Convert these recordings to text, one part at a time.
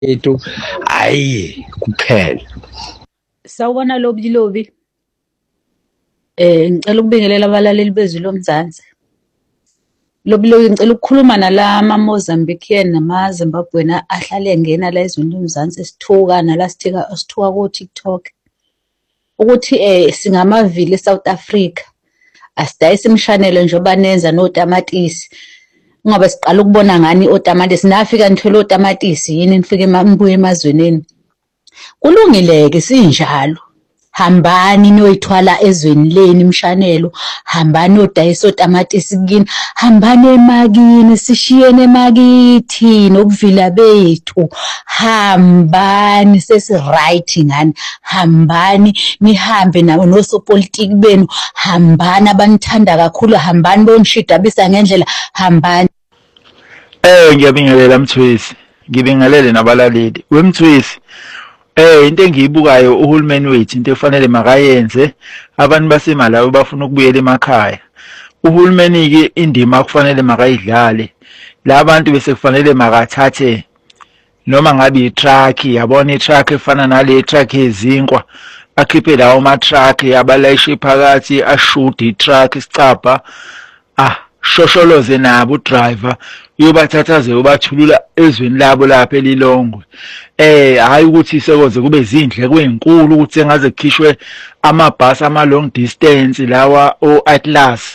ethu hayi kuphela. Sawubona lobi. Ngicela ukubingelela abalaleli bezwi lomzansi. Lobi ngicela ukukhuluma nala Mozambican namaZimbabwean ahlale ngena la ezweni lomzansi sithuka nala sithuka ku TikTok. Ukuthi singamavili eSouth Africa. Asidayisa imshanelo njengoba nenza notamatisi. Ngoba siqala ukubona ngani otamatisi nafika ngithola otamatisi yini nifike nibuye emazweneni. Kulungile-ke sinjalo. Hambani noyithwala ezweni leni imshanelo, hambani odayisa otamatisi kini, hambani emakini sishiyene emakithi nokuvila bethu, hambani sesi right ngani, hambani nihambe nawo nosopolitiki benu, hambani abanithanda kakhulu, hambani bonishidabisa ngendlela, hambani. Ngiyabingelela Mthwisi, ngibingelele nabalaleli. Wemthwisi, into engiyibukayo uhulumeni wethu into efanele makayenze abantu basemalawi bafuna ukubuyela emakhaya. Uhulumeni ke indima kufanele makayidlale. Labantu bese kufanele makathathe noma ngabe itruck, yabona itruck efana nale truck ezinkwa, akhiphe lawo ama truck abalayishe phakathi ashude itruck isicapha, shosholoze nabo driver uyobathathaze ubathulula ezweni labo lapha elilongwe. Hayi ukuthi sekoze kube izindleko ezinkulu ukuthi sengaze kukhishwe amabhasi ama long distance lawa o-Atlas.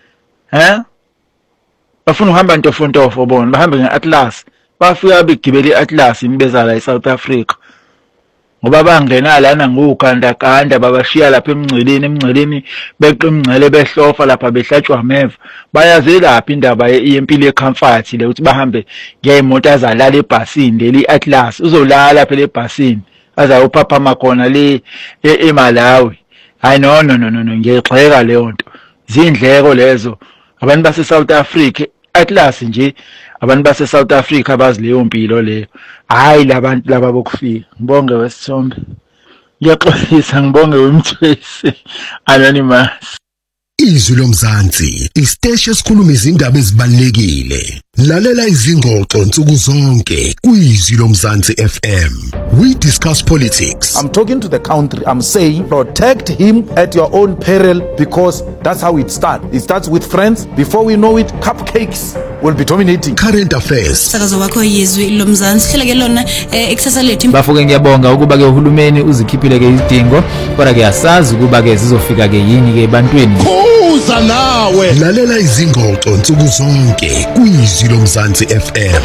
Bafuna uhamba ntofontofo bona, bahambe nge-Atlas, bafika begibele i-Atlas imbeza la eSouth Africa. Ngoba bangena lana ngokandakanda babashiya lapha emngceleni beqe imngcele behlofa lapha behlatshwa ameva. Bayaze lapha indaba yempilo yecomfort le ukuthi bahambe ngezimoto azalala ebhasini leli Atlas, uzolala phela ebhasini azawuphaphama khona le eMalawi. Hayi no ngiyexheka leyo nto. Zindleko lezo abantu base South Africa Atlas nje, abantu base South Africa abazi leyo mpilo leyo. Hayi labantu laba bokufika. Ngibonge Wesithombe. Ngiyaxolisa, ngibonge Wemthwisi Anonymous. Izwi lomzansi, isiteshi esikhuluma izindaba ezibalulekile. Lalela izingxoxo nsuku zonke kwizwi lomzansi FM. We discuss politics. I'm talking to the country. I'm saying protect him at your own peril, because that's how it starts. It starts with friends. Before we know it, cupcakes will be dominating. Current affairs. Sakazo wakho yizwi lomzansi hleleke lona eksasa lethu. Bafuke ngiyabonga ukuba ke uhulumeni uzikhiphile ke izidingo, kodwa ke yasazi ukuba ke zizofika ke yini ke ebantwini. Uza nawe. Lalela izingxoxo nsuku zonke kwizwi lomzansi FM.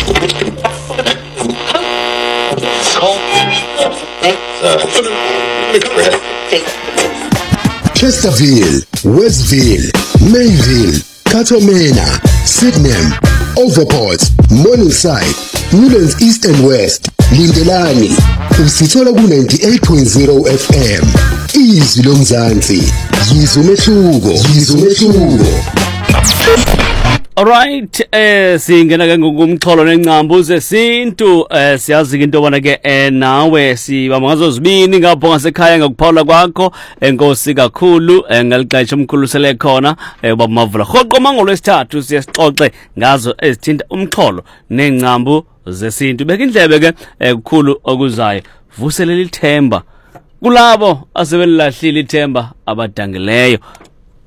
Chesterfield, Westville, Mayville, Katomena, Sydenham, Overport, Morningside, Newlands East and West, Lindelani, usithola ku 98.0 FM. Izwi lomzansi, yizwe umehluko. Alright, singena ke ngokumxholo nencambu zesintu. Siyazi into bona ke nawe sibamba ngazo zibini ngapho ngasekhaya ngokuphawula kwakho. Enkosi kakhulu ngalixesha umkhulu sele khona ubaba Mavula. Hoqo mangolwesithathu siyasixoxe ngazo ezithinta umxholo nencambu zesintu. Beka indlebe ke kukhulu okuzayo. Vuselela ithemba kulabo asebelilahlile ithemba abadangileyo.